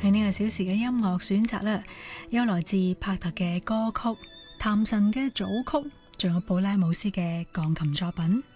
喺呢個小時嘅音樂選擇咧，有來自帕特嘅歌曲、譚神嘅組曲，仲有布拉姆斯嘅鋼琴作品。